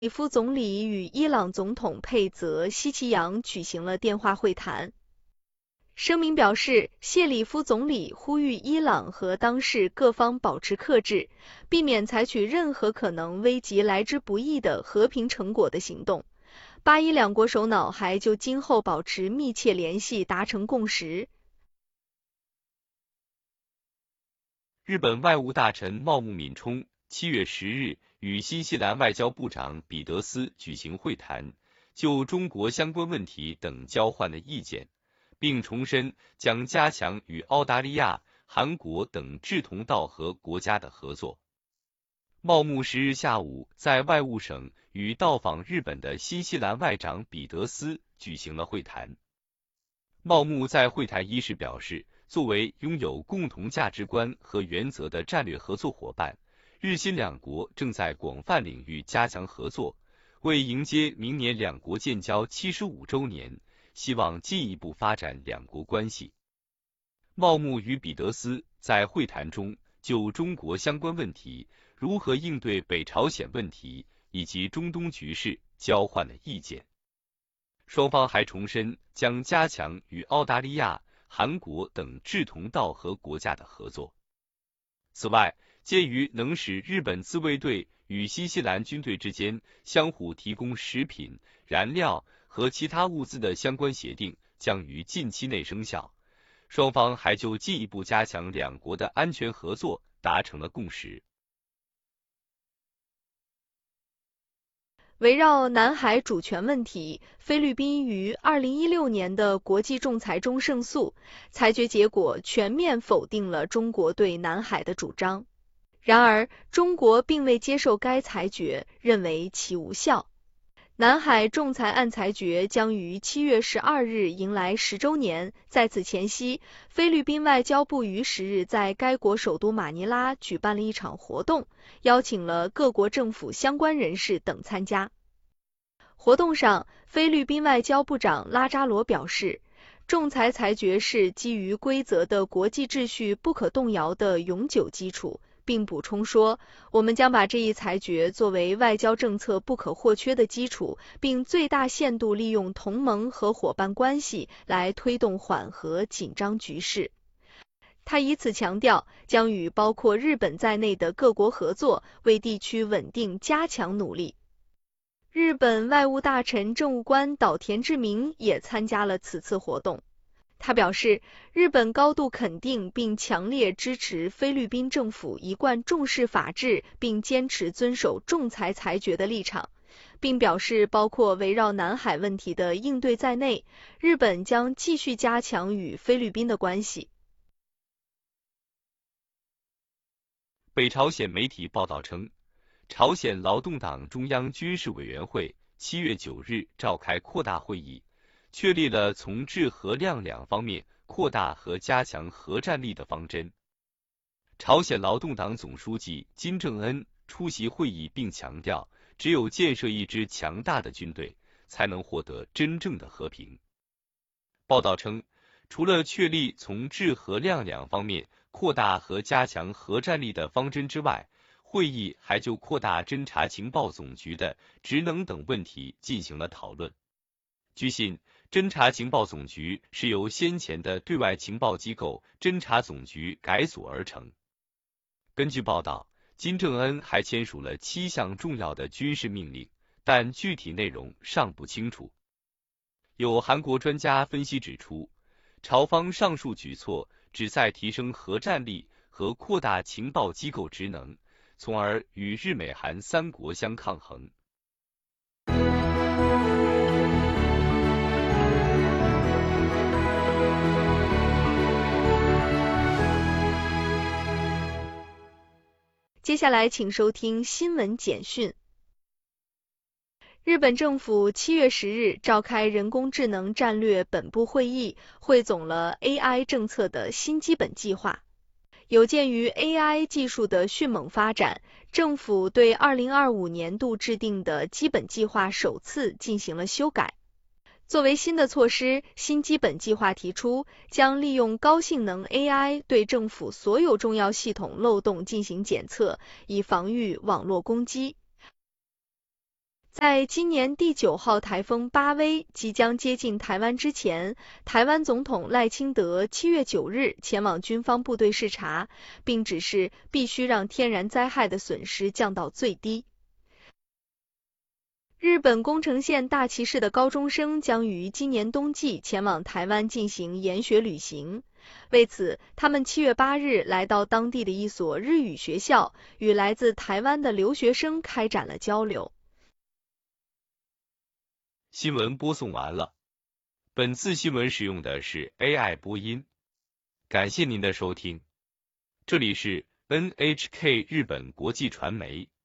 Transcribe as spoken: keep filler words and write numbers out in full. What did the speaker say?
里夫总理与伊朗总统佩泽希奇扬举行了电话会谈。声明表示，谢里夫总理呼吁伊朗和当事各方保持克制，避免采取任何可能危及来之不易的和平成果的行动。巴伊两国首脑还就今后保持密切联系达成共识。 日本外务大臣茂木敏充七月十日与新西兰外交部长彼得斯举行会谈，就中国相关问题等交换了意见，并重申将加强与澳大利亚、韩国等志同道合国家的合作。茂木十日下午在外务省与到访日本的新西兰外长彼得斯举行了会谈。茂木在会谈伊始表示，作为拥有共同价值观和原则的战略合作伙伴，日新两国正在广泛领域加强合作，为迎接明年两国建交七十五周年，希望进一步发展两国关系。茂木与彼得斯在会谈中就中国相关问题、如何应对北朝鲜问题以及中东局势交换了意见。双方还重申将加强与澳大利亚、韩国等志同道合国家的合作。此外，鉴于能使日本自卫队与新西兰军队之间相互提供食品、燃料和其他物资的相关协定将于近期内生效，双方还就进一步加强两国的安全合作达成了共识。 围绕南海主权问题，菲律宾于二零一六年的国际仲裁中胜诉，裁决结果全面否定了中国对南海的主张。然而，中国并未接受该裁决，认为其无效。南海仲裁案裁决将于七月十二日迎来十周年，在此前夕，菲律宾外交部于十日在该国首都马尼拉举办了一场活动，邀请了各国政府相关人士等参加。活动上，菲律宾外交部长拉扎罗表示，仲裁裁决是基于规则的国际秩序不可动摇的永久基础，并补充说，我们将把这一裁决作为外交政策不可或缺的基础，并最大限度利用同盟和伙伴关系来推动缓和紧张局势。他以此强调，将与包括日本在内的各国合作，为地区稳定加强努力。日本外务大臣政务官岛田志明也参加了此次活动。他表示，日本高度肯定并强烈支持菲律宾政府一贯重视法治并坚持遵守仲裁裁决的立场，并表示包括围绕南海问题的应对在内，日本将继续加强与菲律宾的关系。 北朝鲜媒体报道称，朝鲜劳动党中央军事委员会七月九日召开扩大会议，确立了从质和量两方面扩大和加强核战力的方针。朝鲜劳动党总书记金正恩出席会议并强调，只有建设一支强大的军队，才能获得真正的和平。报道称，除了确立从质和量两方面扩大和加强核战力的方针之外，会议还就扩大侦察情报总局的职能等问题进行了讨论。据悉，侦察情报总局是由先前的对外情报机构侦察总局改组而成。根据报道，金正恩还签署了七项重要的军事命令，但具体内容尚不清楚。有韩国专家分析指出，朝方上述举措旨在提升核战力和扩大情报机构职能，从而与日美韩三国相抗衡。 接下来请收听新闻简讯。日本政府七月十日召开人工智能战略本部会议，汇总了 A I 政策的新基本计划。有鉴于 A I 技术的迅猛发展，政府对二零二五年度制定的基本计划首次进行了修改。作为新的措施，新基本计划提出将利用高性能 A I 对政府所有重要系统漏洞进行检测，以防御网络攻击。 在今年第九号台风巴威即将接近台湾之前，台湾总统赖清德七月九日前往军方部队视察，并指示必须让天然灾害的损失降到最低。日本宫城县大崎市的高中生将于今年冬季前往台湾进行研学旅行，为此，他们七月八日来到当地的一所日语学校，与来自台湾的留学生开展了交流。 新闻播送完了，本次新闻使用的是 A I 播音，感谢您的收听，这里是 N H K 日本国际传媒。